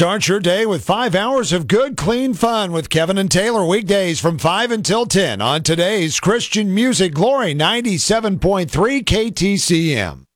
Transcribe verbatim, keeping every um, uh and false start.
Start your day with five hours of good, clean fun with Kevin and Taylor weekdays from five until ten on today's Christian Music Glory ninety-seven point three K T C M.